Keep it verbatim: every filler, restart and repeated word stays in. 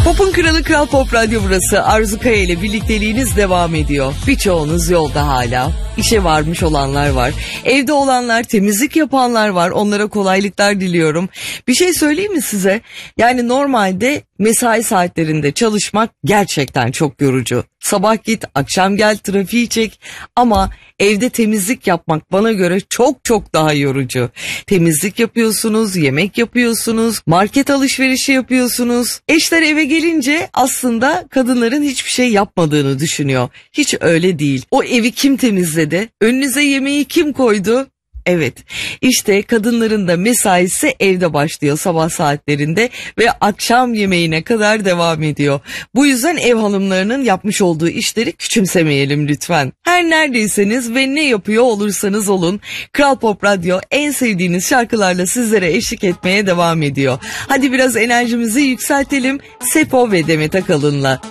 Pop'un kralı Kral Pop Radyo burası. Arzu Kaya ile birlikteliğiniz devam ediyor. Birçoğunuz yolda hala. İşe varmış olanlar var. Evde olanlar, temizlik yapanlar var. Onlara kolaylıklar diliyorum. Bir şey söyleyeyim mi size? Yani normalde mesai saatlerinde çalışmak gerçekten çok yorucu. Sabah git, akşam gel, trafiği çek. Ama evde temizlik yapmak bana göre çok çok daha yorucu. Temizlik yapıyorsunuz, yemek yapıyorsunuz, market alışverişi yapıyorsunuz. Eşler eve gelince aslında kadınların hiçbir şey yapmadığını düşünüyor. Hiç öyle değil. O evi kim temizledi? Önünüze yemeği kim koydu? Evet, işte kadınların da mesaisi evde başlıyor sabah saatlerinde ve akşam yemeğine kadar devam ediyor. Bu yüzden ev hanımlarının yapmış olduğu işleri küçümsemeyelim lütfen. Her neredeyseniz ve ne yapıyor olursanız olun, Kral Pop Radyo en sevdiğiniz şarkılarla sizlere eşlik etmeye devam ediyor. Hadi biraz enerjimizi yükseltelim. Sepo ve Demet Akalın'la